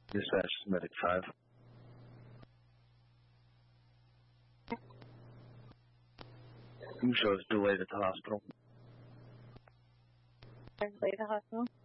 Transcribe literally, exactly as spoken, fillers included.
Dispatch to Medic five. Who shows delayed at the hospital? Delayed at the hospital.